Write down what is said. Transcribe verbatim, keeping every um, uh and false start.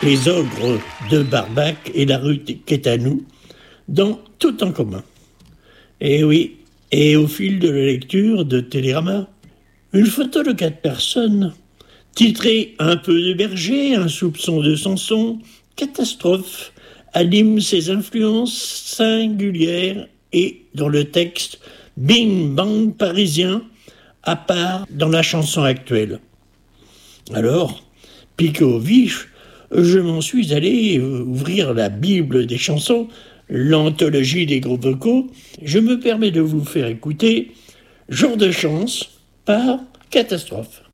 Les ogres de Barbac et la rue Quétanou, dans Tout en commun. Et oui, et au fil de la lecture de Télérama, une photo de quatre personnes, titrée Un peu de berger, un soupçon de Samson, catastrophe, anime ses influences singulières et, dans le texte, bing bang parisien, à part dans la chanson actuelle. Alors, piqué au vif, je m'en suis allé ouvrir la Bible des chansons, l'anthologie des groupes vocaux. Je me permets de vous faire écouter Jour de chance par Catastrophe.